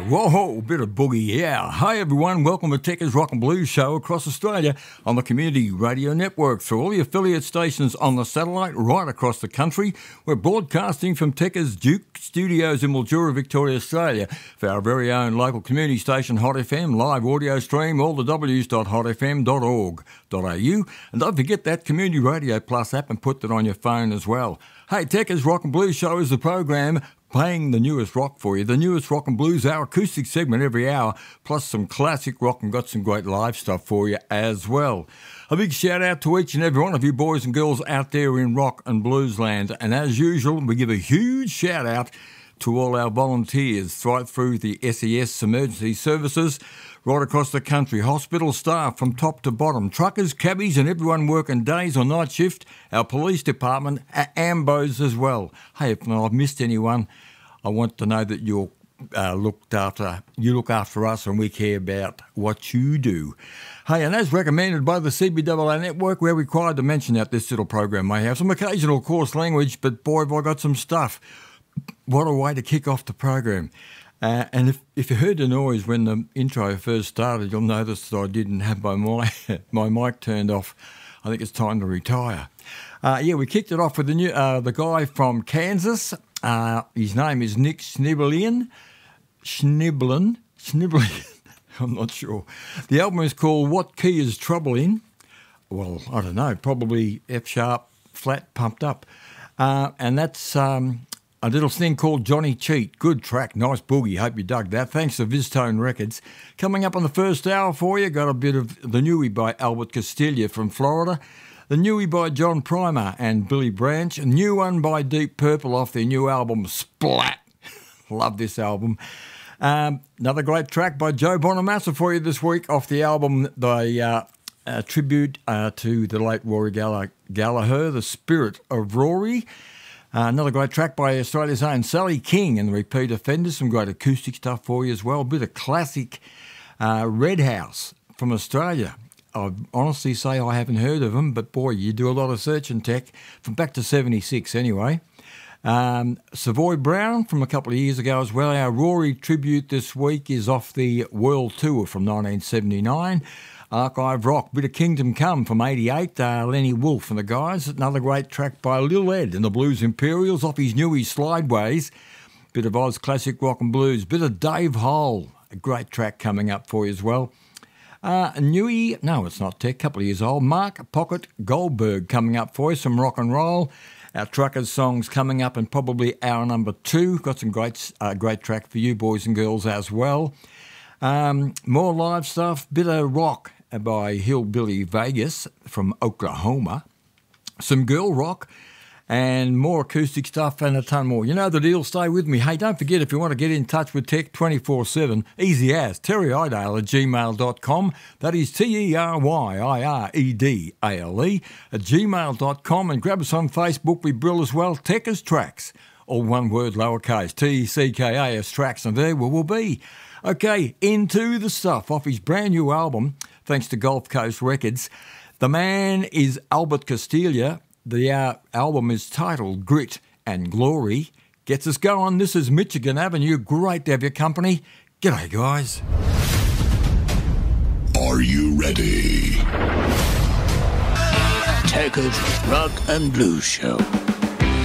Whoa, bit of boogie, yeah. Hi everyone, welcome to Techers Rock and Blues Show across Australia on the Community Radio Network through all the affiliate stations on the satellite right across the country. We're broadcasting from Techers Duke Studios in Mildura, Victoria, Australia for our very own local community station Hot FM, live audio stream, all the w's.hotfm.org.au, and don't forget that Community Radio Plus app and put that on your phone as well. Hey, Techers Rock and Blues Show is the program playing the newest rock for you, the newest rock and blues, our acoustic segment every hour, plus some classic rock, and got some great live stuff for you as well. A big shout out to each and every one of you boys and girls out there in rock and blues land, and as usual we give a huge shout out to all our volunteers right through the SES emergency services right across the country, hospital staff from top to bottom, truckers, cabbies and everyone working days or night shift, our police department, our AMBOs as well. Hey, if I've missed anyone, I want to know that you look after us and we care about what you do. Hey, and as recommended by the CBAA network, we're required to mention that this little program may have some occasional coarse language, but boy have I got some stuff. What a way to kick off the program. And if you heard the noise when the intro first started, you'll notice that I didn't have my mic turned off. I think it's time to retire. We kicked it off with the guy from Kansas. His name is Nick Schniblin. I'm not sure. The album is called What Key Is Trouble In? Well, I don't know, probably F sharp, flat, pumped up. And that's a little thing called Johnny Cheat. Good track, nice boogie. Hope you dug that. Thanks to Viztone Records. Coming up on the first hour for you, got a bit of The Newie by Albert Castiglia from Florida, The Newie by John Primer and Billy Branch, a new one by Deep Purple off their new album Splat. Love this album. Another great track by Joe Bonamassa for you this week off the album, the tribute to the late Rory Gallagher, The Spirit of Rory. Another great track by Australia's own Sally King and the Repeat Offenders, some great acoustic stuff for you as well. A bit of classic Red House from Australia. I honestly say I haven't heard of them, but boy, you do a lot of searching, Tech, from back to 76 anyway. Savoy Brown from a couple of years ago as well. Our Rory tribute this week is off the World Tour from 1979. Archive Rock, bit of Kingdom Come from 88, Lenny Wolfe and the guys. Another great track by Lil Ed and the Blues Imperials off his Newie Slideways. Bit of Oz classic rock and blues. Bit of Dave Hole, a great track coming up for you as well. Newie, no it's not Tech, couple of years old. Mark Pocket Goldberg coming up for you, some rock and roll. Our Truckers songs coming up and probably hour number 2. Got some great track for you boys and girls as well. More live stuff, bit of rock by Hillbilly Vegas from Oklahoma, some girl rock and more acoustic stuff and a ton more. You know the deal, stay with me. Hey, don't forget if you want to get in touch with Tech 24/7, easy as terryidale@gmail.com. That is TERYIEDALE@gmail.com, and grab us on Facebook with Brill as well, Techers Tracks, all one word lowercase, TECKAS Tracks, and there we will be. Okay, into the stuff off his brand new album, thanks to Gulf Coast Records. The man is Albert Castiglia. The album is titled Grit and Glory. Gets us going. This is Michigan Avenue. Great to have your company. G'day, guys. Are you ready? Techers Rock and Blues Show.